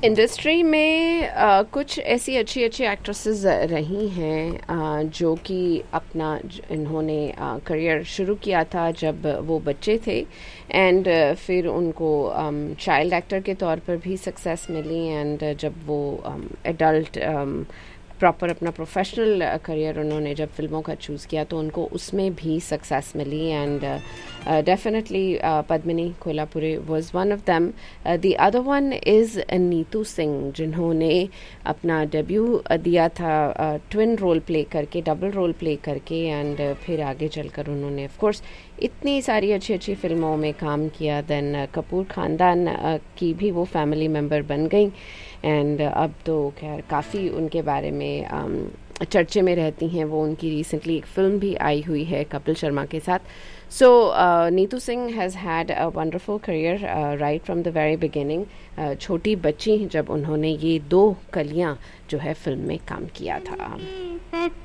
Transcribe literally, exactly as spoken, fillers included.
Industry में uh, कुछ ऐसी अच्छी अच्छी एक्ट्रेसेस रही हैं uh, जो कि अपना इन्होंने करियर uh, शुरू किया था जब वो बच्चे थे एंड uh, फिर उनको चाइल्ड um, एक्टर के तौर पर भी सक्सेस मिली एंड uh, जब वो एडल्ट um, प्रॉपर अपना प्रोफेशनल करियर उन्होंने जब फिल्मों का चूज़ किया तो उनको उसमें भी success milli and definitely Padmini Kolhapure was one of them. The other one is Neetu Singh जिन्होंने अपना डेब्यू दिया था ट्विन रोल प्ले करके, डबल रोल प्ले करके एंड uh, फिर आगे चलकर उन्होंने ऑफ कोर्स इतनी सारी अच्छी अच्छी फिल्मों में काम किया. देन कपूर ख़ानदान uh, की भी वो फैमिली मेम्बर बन गई एंड uh, अब तो खैर काफ़ी उनके बारे में um, चर्चे में रहती हैं. वो उनकी रिसेंटली एक फिल्म भी आई हुई है कपिल शर्मा के साथ. सो Neetu Singh has had a wonderful career right from the very beginning. छोटी बच्ची जब उन्होंने ये दो कलियां जो है फिल्म में काम किया था.